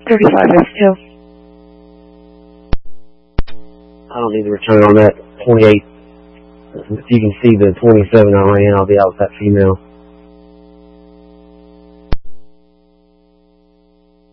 35S2. I don't need to return on that 28. If you can see the 27 I ran, I'll be out with that female.